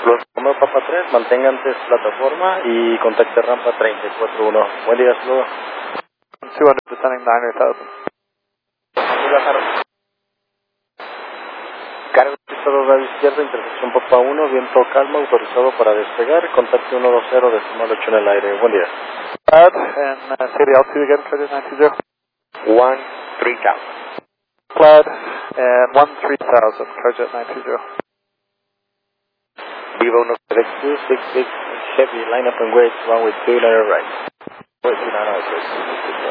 Los Romeo Papa 3, mantengan antes plataforma y contacte rampa 341. Buen día, saludos. 200 descending 9,000. Cargo registrado radio izquierda, intersección Papa 1, viento calma, autorizado para despegar, contacte 120, decimal 8 en el aire. Buen día. And say the altitude again, Carter 920. 13,000. Cloud and 13,000, Carter 920. Viva 16266 Chevy, line up and wait, runway 2, letter right. Wait, 290,